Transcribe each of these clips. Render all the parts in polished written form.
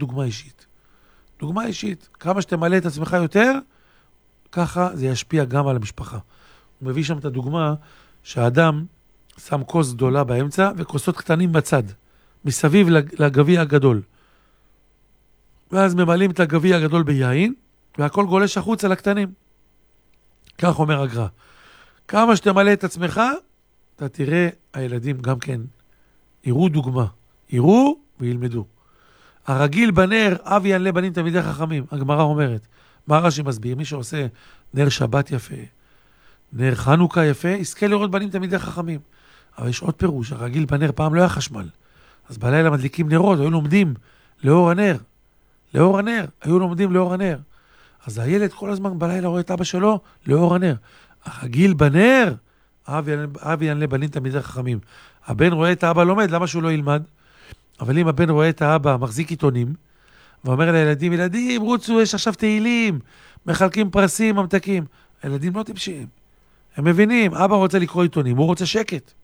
דוגמה אישית. דוגמה אישית. כמה שתמלא את עצמך יותר, ככה זה ישפיע גם על המשפחה. הוא מביא שם את הדוגמה שהאדם שם כוס גדולה באמצע וכוסות קטנים בצד, מסביב לגביע הגדול. ואז ממלאים את הגביע הגדול ביין, והכל גולש החוץ על הקטנים. כך אומר הגר"א. כמה שתמלא את עצמך, אתה תראה, הילדים גם כן יראו דוגמה. יראו וילמדו. הרגיל בנר, אב ינלה בנים תלמידי חכמים. הגמרא אומרת, מה רש"י מסביר? מי שעושה נר שבת יפה, נר חנוכה יפה, יזכה לראות בנים תלמידי חכמים. אבל יש עוד פירוש, הרגיל בנר פעם לא היה חשמל. אז בלילה מדליקים נרות, היו לומדים לאור הנר. לאור הנר, היו לומדים לאור הנר. אז הילד כל הזמן בלילה רואה את אבא שלו לאור הנר. הרגיל בנר, אב ינלה בנים תלמידי חכמים. הבן רואה את האבא לומד, למה שהוא לא ילמד? אבל אם הבן רואה את האבא מחזיק עיתונים, ואומר לילדים, ילדים, רוצו, יש עכשיו תהילים, מחלקים פרסים, ממתקים. הילדים לא טיפשים. הם מבינים, אבא רוצה לקרוא עיתונים, הוא רוצה שקט.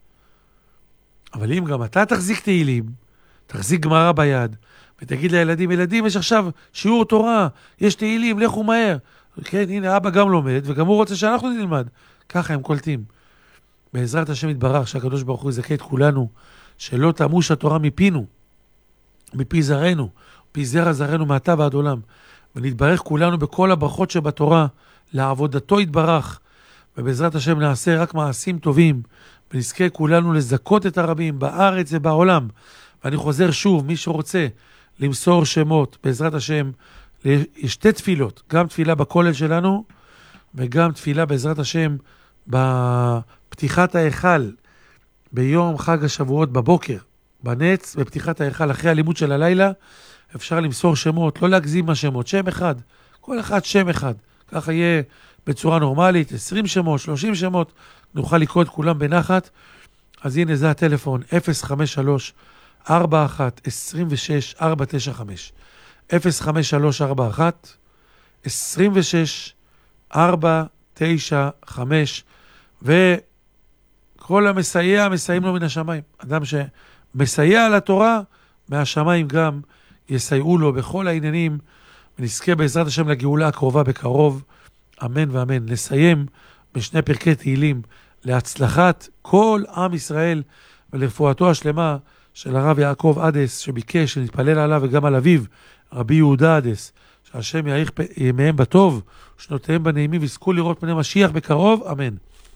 אבל אם גם אתה תחזיק תהילים, תחזיק גמרא ביד, ותגיד לילדים, ילדים, יש עכשיו שיעור תורה, יש תהילים, לכו מהר. כן, הנה, אבא גם לומד, וגם הוא רוצה שאנחנו נלמד. ככה הם קולטים. בעזרת השם יתברך, שהקדוש ברוך הוא יזכה את כולנו, שלא תמוש התורה מפינו, מפי זרענו, מפי זרע זרענו מעתה ועד עולם. ונתברך כולנו בכל הברכות שבתורה, לעבודתו יתברך, ובעזרת השם נעשה רק מעשים טובים, ונזכה כולנו לזכות את הרבים בארץ ובעולם. ואני חוזר שוב, מי שרוצה למסור שמות, בעזרת השם, יש שתי תפילות, גם תפילה בכולל שלנו, וגם תפילה בעזרת השם בפתיחת ההיכל, ביום חג השבועות בבוקר, בנץ, בפתיחת ההיכל, אחרי הלימוד של הלילה, אפשר למסור שמות, לא להגזים מהשמות, שם אחד, כל אחד שם אחד, ככה יהיה בצורה נורמלית, 20 שמות, 30 שמות, נוכל לקרוא את כולם בנחת. אז הנה זה הטלפון, 053-41-26-495, 053-41-26-495, וכל המסייע, מסייעים לו מן השמיים. אדם שמסייע לתורה, מהשמיים גם יסייעו לו בכל העניינים, ונזכה בעזרת השם לגאולה הקרובה בקרוב. אמן ואמן. נסיים בשני פרקי תהילים להצלחת כל עם ישראל ולרפואתו השלמה של הרב יעקב עדס, שביקש שנתפלל עליו וגם על אביו, רבי יהודה עדס, שהשם יאריך ימיהם בטוב, שנותיהם בנעימים, ויזכו לראות פני משיח בקרוב. אמן.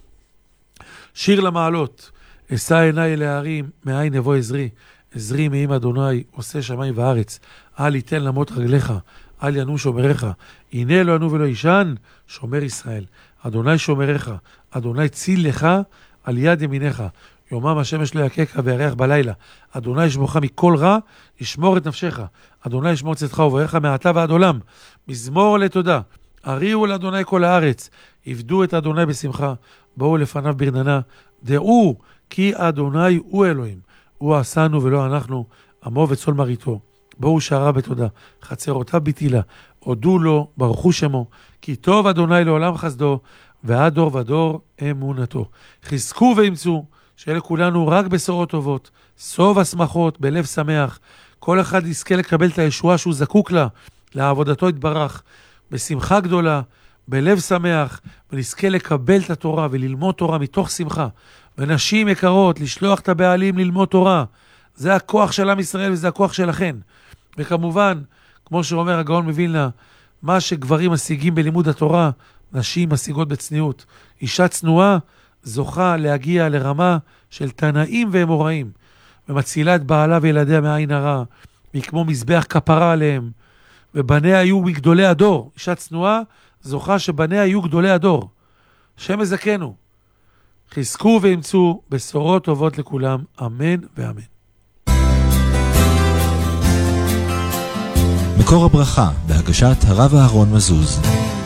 שיר למעלות, אשא עיניי אל ההרים, מאין יבוא עזרי, עזרי מעם אדוני, עושה שמיים וארץ. אל יתן למות רגליך, אל ינום שומריך, הנה לא ינום ולא ישן, שומר ישראל. אדוני שומריך, אדוני ציל לך על יד ימיניך. יומם השמש לא יקקה וירח בלילה. אדוני ישמורך מכל רע, ישמור את נפשך. אדוני ישמור צאתך ובואך מעתה ועד עולם. מזמור לתודה. הריעו לאדוני כל הארץ. עבדו את אדוני בשמחה. בואו לפניו ברננה. דעו כי אדוני הוא אלוהים. הוא עשנו ולא אנחנו, עמו וצאן מרעיתו. בואו שערה בתודה, חצרותיו בתהילה, הודו לו, ברכו שמו, כי טוב אדוני לעולם חסדו, ועד דור ודור אמונתו. חזקו ואמצו, שיהיה לכולנו רק בשורות טובות, סוף השמחות, בלב שמח, כל אחד יזכה לקבל את הישועה שהוא זקוק לה, לעבודתו יתברך, בשמחה גדולה, בלב שמח, ונזכה לקבל את התורה וללמוד תורה מתוך שמחה, ונשים יקרות, לשלוח את הבעלים ללמוד תורה. זה הכוח של עם ישראל וזה הכוח שלכן. וכמובן, כמו שאומר הגאון מווילנה, מה שגברים משיגים בלימוד התורה, נשים משיגות בצניעות. אישה צנועה זוכה להגיע לרמה של תנאים ואמוראים, ומצילה את בעלה וילדיה מעין הרע, והיא כמו מזבח כפרה עליהם, ובניה היו מגדולי הדור. אישה צנועה זוכה שבניה היו גדולי הדור. השם יזכנו. חזקו ואמצו, בשורות טובות לכולם, אמן ואמן. מקור הברכה בהגשת הרב אהרון מזוז.